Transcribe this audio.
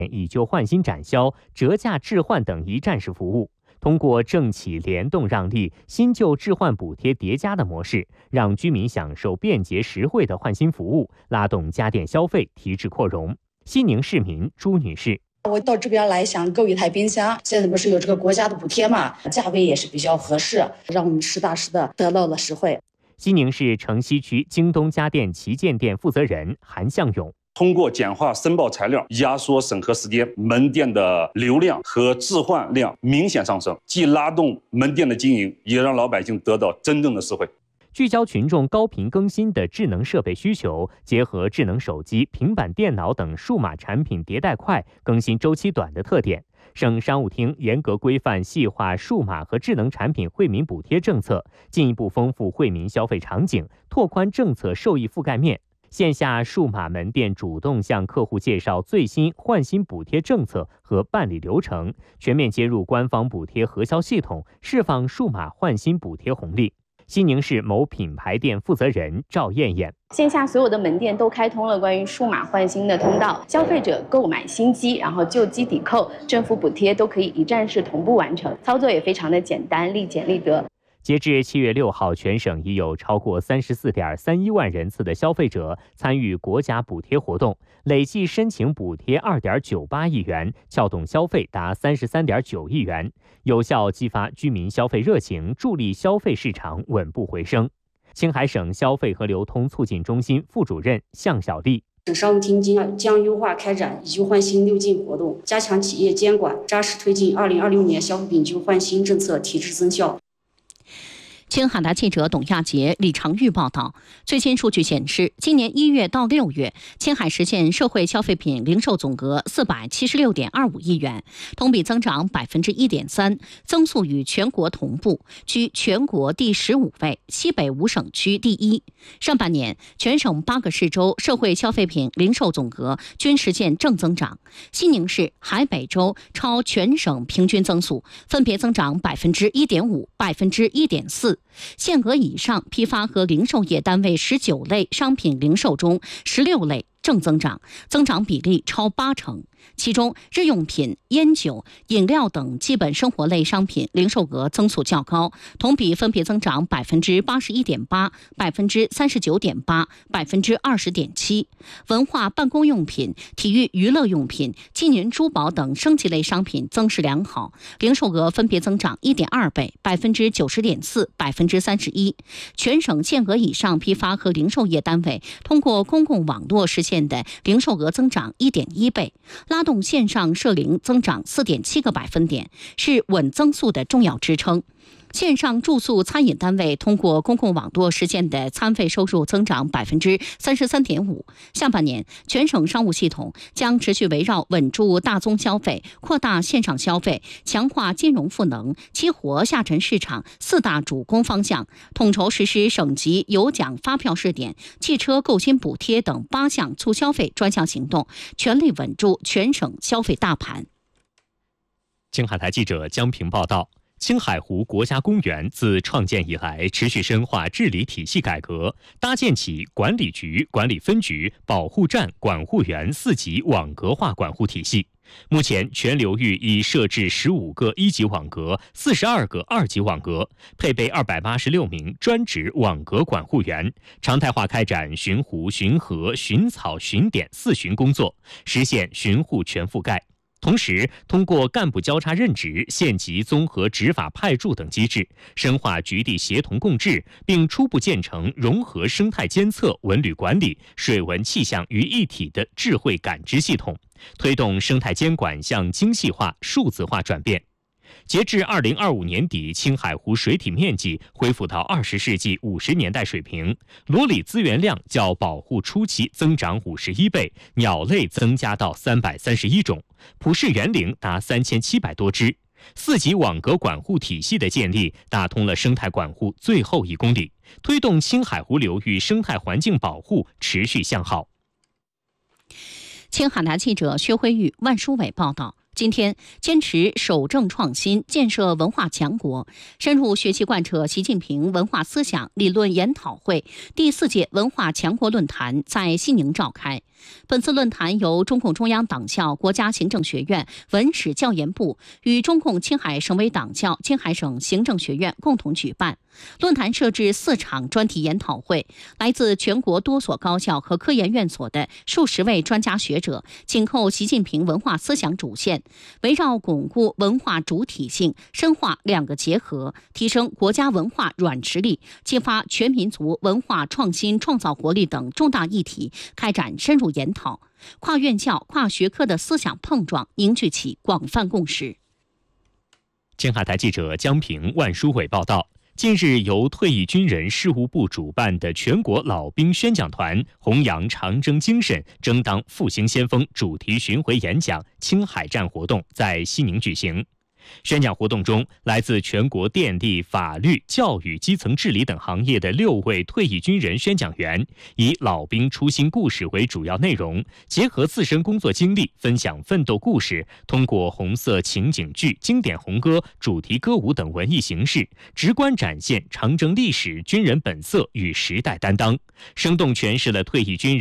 以旧换新展销、折价置换等一站式服务。通过政企联动让利、新旧置换补贴叠加的模式，让居民享受便捷实惠的换新服务，拉动家电消费，提质扩容。西宁市民朱女士： 我到这边来想购一台冰箱，现在不是有这个国家的补贴嘛，价位也是比较合适，让我们实打实的得到了实惠。 西宁市城西区京东家电旗舰店负责人韩向勇： 通过简化申报材料、压缩审核时间，门店的流量和置换量明显上升，既拉动门店的经营，也让老百姓得到真正的实惠。 聚焦群众高频更新的智能设备需求，结合智能手机、平板电脑等数码产品迭代快、更新周期短的特点，省商务厅严格规范细化数码和智能产品惠民补贴政策，进一步丰富惠民消费场景，拓宽政策受益覆盖面。线下数码门店主动向客户介绍最新换新补贴政策和办理流程，全面接入官方补贴核销系统，释放数码换新补贴红利。西宁市某品牌店负责人赵艳艳： 线下所有的门店都开通了关于数码换新的通道，消费者购买新机，然后旧机抵扣，政府补贴都可以一站式同步完成，操作也非常的简单，立减立得。 截至7月6号，全省已有超过34.31万人次的消费者参与国家补贴活动，累计申请补贴2.98亿元，撬动消费达33.9亿元，有效激发居民消费热情，助力消费市场稳步回升。青海省消费和流通促进中心副主任向小丽： 省商务厅将优化开展以旧换新六进活动，加强企业监管，扎实推进2026年消费品旧换新政策提质增效。 青海的记者董亚杰、李长玉报道，最新数据显示，今年1月到6月，青海实现社会消费品零售总额476.25亿元，同比增长1.3%，增速与全国同步，居全国第15位，西北5省区第1。上半年，全省8个市州社会消费品零售总额均实现正增长，西宁市、海北州超全省平均增速，分别增长1.5%、1.4%。限额以上批发和零售业单位19类商品零售中，16类正增长，增长比例超80%。其中，日用品、烟酒、饮料等基本生活类商品零售额增速较高，同比分别增长81.8%、39.8%、20.7%。文化办公用品、体育娱乐用品、金银珠宝等升级类商品增势良好，零售额分别增长1.2倍、90.4%、31%。全省限额以上批发和零售业单位通过公共网络实现的零售额增长1.1倍。拉动线上社零增长4.7个百分点，是稳增速的重要支撑。线上住宿餐饮单位通过公共网络实现的餐费收入增长33.5%。下半年，全省商务系统将持续围绕稳住大宗消费、扩大线上消费、强化金融赋能、激活下沉市场4大主攻方向，统筹实施省级有奖发票试点、汽车购新补贴等8项促消费专项行动，全力稳住全省消费大盘。 青海台记者江平报道。青海湖国家公园自创建以来，持续深化治理体系改革，搭建起管理局、管理分局、保护站、管护员4级网格化管护体系。目前，全流域已设置15个1级网格、42个2级网格，配备286名专职网格管护员，常态化开展巡湖、巡河、巡草、巡点4巡工作，实现巡护全覆盖。同时，通过干部交叉任职、县级综合执法派驻等机制，深化局地协同共治，并初步建成融合生态监测、文旅管理、水文气象于一体的智慧感知系统，推动生态监管向精细化、数字化转变。截至2025年底，青海湖水体面积恢复到20世纪50年代水平，裸鲤资源量较保护初期增长51倍，鸟类增加到331种，普氏园羚达3700多只。4级网格管护体系的建立，打通了生态管护最后1公里，推动青海湖流域生态环境保护持续向好。 青海台记者薛辉玉、万书伟报道。今天，坚持守正创新，建设文化强国，深入学习贯彻习近平文化思想理论研讨会第4届文化强国论坛在西宁召开。 本次论坛由中共中央党校、国家行政学院、文史教研部与中共青海省委党校、青海省行政学院共同举办。论坛设置4场专题研讨会，来自全国多所高校和科研院所的数十位专家学者紧扣习近平文化思想主线，围绕巩固文化主体性、深化两个结合、提升国家文化软实力、激发全民族文化创新创造活力等重大议题开展深入研讨，跨院校、跨学科的思想碰撞凝聚起广泛共识。 青海台记者江平、万书伟报道。近日，由退役军人事务部主办的全国老兵宣讲团弘扬长征精神，争当复兴先锋主题巡回演讲青海站活动在西宁举行。宣讲活动中，来自全国电力、法律、教育、基层治理等行业的6位退役军人宣讲员，以老兵初心故事为主要内容，结合自身工作经历，分享奋斗故事，通过红色情景剧、经典红歌、主题歌舞等文艺形式，直观展现长征历史、军人本色与时代担当，生动诠释了退役军人